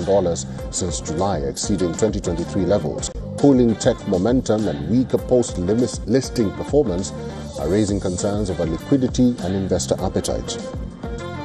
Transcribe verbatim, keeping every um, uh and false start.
dollars since July, exceeding twenty twenty-three levels. Cooling tech momentum and weaker post-listing performance are raising concerns over liquidity and investor appetite.